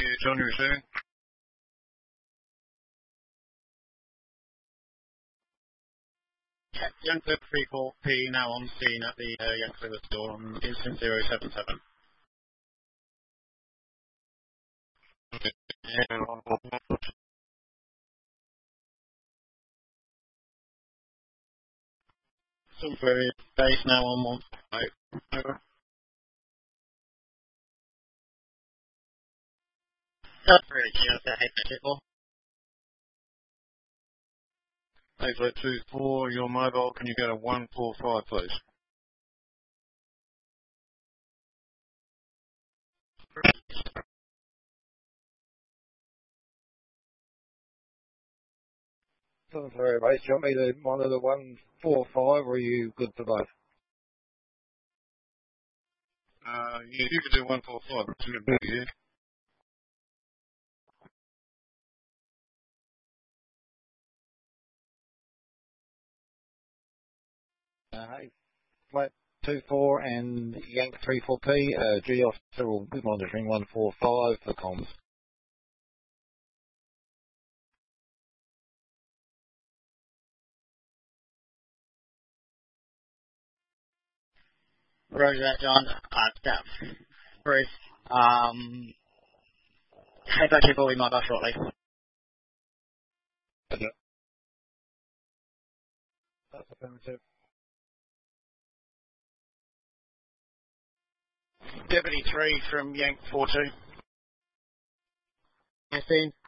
John, you're receiving? Youngcliffe 34P now on scene at the Youngcliffe store on instant 077. Silver base now on 145. Over. That's really cute. That's a 824, your mobile, can you go to 145, please? Sorry, mate. Do you want me to monitor 145 or are you good for both? You could do 145. It's a good book here. Flat 24 and Yank 34P, G officer will be monitoring 145 for comms. Roger that, John. Steph. Bruce. Head back to your bully mobile shortly. Okay. That's affirmative. Deputy 3 from Yank 42. Yes, Dean.